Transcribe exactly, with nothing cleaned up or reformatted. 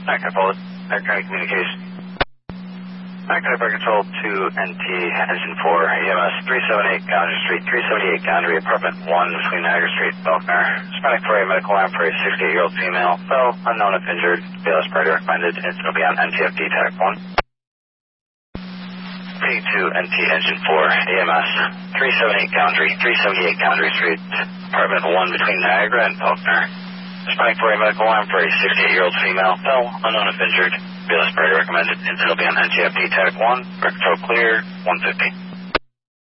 Back control, Electronic Communication. Back Control to N T, Engine four, E M S three seventy-eight Gounder Street, three seventy-eight Gounder, Apartment one between Niagara Street and Faulkner. Responding for a medical line for a sixty-eight-year-old female. Fell, unknown if injured. B L S priority recommended. Incident will be on N T F D Tag one. P two N T Engine four, E M S three seventy-eight Gounder, three seventy-eight Gounder Street, Apartment one between Niagara and Faulkner. Responding for a medical line for a sixty-eight-year-old female. Fell, unknown if injured. B L S priority recommended. Incident will be on N T F D Tag one. Control clear, one fifty.